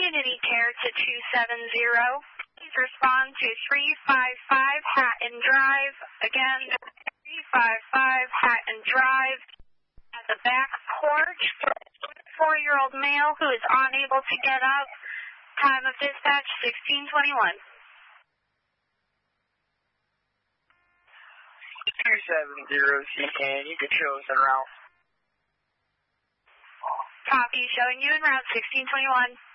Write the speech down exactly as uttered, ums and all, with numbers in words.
Community Care to two seven zero. Please respond to three five five Hatton Drive. Again, three five five Hatton Drive. At the back porch, four-year-old male who is unable to get up. Time of dispatch, sixteen twenty-one. two seven zero, C N, you can show us en route. Copy, showing you en route, sixteen twenty-one.